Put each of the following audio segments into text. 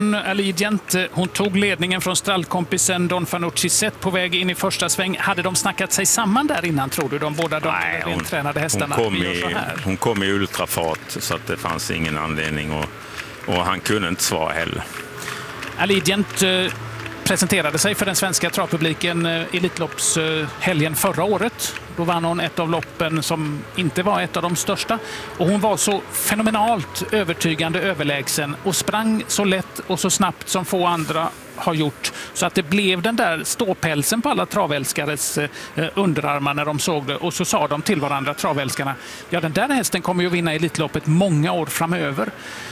Allegiant, hon tog ledningen från stallkompisen Don Fanucci sett på väg in i första sväng. Hade de snackat sig samman där innan, tror du? De båda tränade hästarna. Hon kom i ultrafart så att det fanns ingen anledning och han kunde inte svara heller. Allegiant presenterade sig för den svenska travpubliken Elitloppshelgen förra året. Då vann hon ett av loppen som inte var ett av de största. Och hon var så fenomenalt övertygande överlägsen och sprang så lätt och så snabbt som få andra har gjort. Så att det blev den där ståpälsen på alla travälskares underarmar när de såg det. Och så sa de till varandra, travälskarna, ja, den där hästen kommer ju att vinna Elitloppet många år framöver.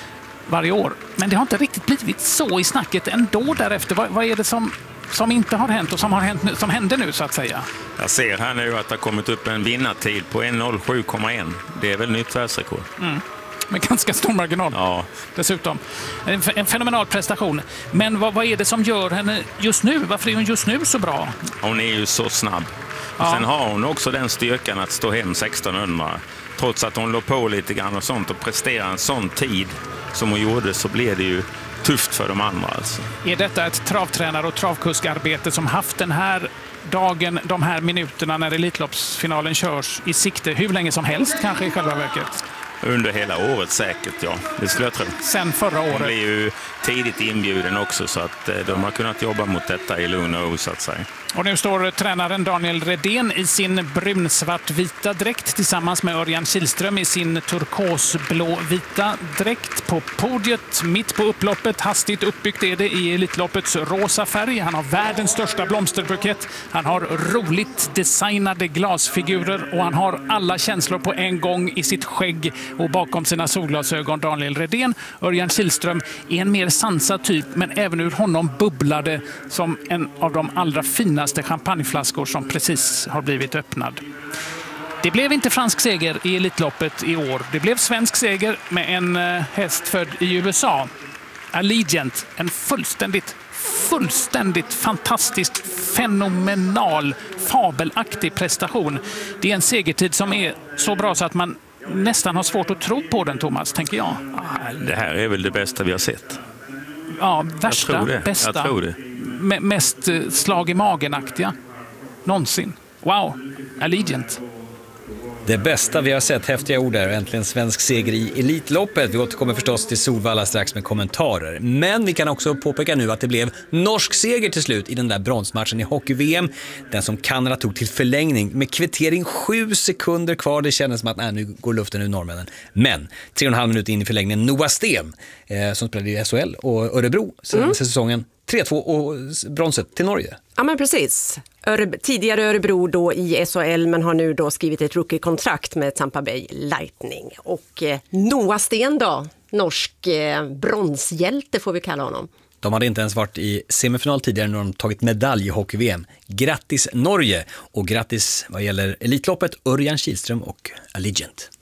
Varje år. Men det har inte riktigt blivit så i snacket ändå därefter. Vad är det som inte har hänt och som händer nu, så att säga? Jag ser här nu att det har kommit upp en vinnartid på 1:07,1. Det är väl nytt världsrekord. Med ganska stor marginal. Ja. Dessutom. En fenomenal prestation. Men vad är det som gör henne just nu? Varför är hon just nu så bra? Hon är ju så snabb. Ja. Sen har hon också den styrkan att stå hem 1600. Trots att hon låg på lite grann och sånt och presterar en sån tid som hon gjorde, så blev det ju tufft för de andra. Alltså. Är detta ett travtränare- och travkuskarbete som haft den här dagen, de här minuterna när Elitloppsfinalen körs i sikte hur länge som helst kanske i själva verket? Under hela året säkert, ja. Det skulle jag tro. Sen förra året. De blev ju tidigt inbjuden också, så att de har kunnat jobba mot detta i lugn och ro, så att säga. Och nu står tränaren Daniel Redén i sin brunsvartvita dräkt tillsammans med Örjan Kihlström i sin turkosblåvita dräkt på podiet mitt på upploppet. Hastigt uppbyggt är det i Elitloppets rosa färg. Han har världens största blomsterbukett. Han har roligt designade glasfigurer och han har alla känslor på en gång i sitt skägg och bakom sina solglasögon. Daniel Redén. Örjan Kihlström är en mer sansad typ, men även ur honom bubblade som en av de allra finaste champagneflaskor som precis har blivit öppnad. Det blev inte fransk seger i Elitloppet i år. Det blev svensk seger med en häst född i USA. Allegiant, en fullständigt fantastisk, fenomenal, fabelaktig prestation. Det är en segertid som är så bra så att man nästan har svårt att tro på den, Thomas, tänker jag. Det här är väl det bästa vi har sett. Ja, värsta, bästa. Jag tror det. Mest slag i magen-aktiga någonsin. Wow, Allegiant. Det bästa vi har sett, häftiga ord där, äntligen svensk seger i Elitloppet. Vi återkommer förstås till Solvalla strax med kommentarer. Men vi kan också påpeka nu att det blev norsk seger till slut i den där bronsmatchen i hockey-VM. Den som Kanada tog till förlängning med kvittering 7 sekunder kvar. Det kändes som att nu går luften ur norrmännen. Men 3,5 minuter in i förlängningen, Noah Sten som spelade i SHL och Örebro senaste säsongen. 3-2 och bronset till Norge. Ja, men precis. Tidigare Örebro då i SHL, men har nu då skrivit ett rookie-kontrakt med Tampa Bay Lightning. Och Noah Sten då, norsk bronshjälte får vi kalla honom. De hade inte ens varit i semifinal tidigare när de tagit medalj i hockey-VM. Grattis Norge och grattis vad gäller Elitloppet, Örjan Kihlström och Allegiant.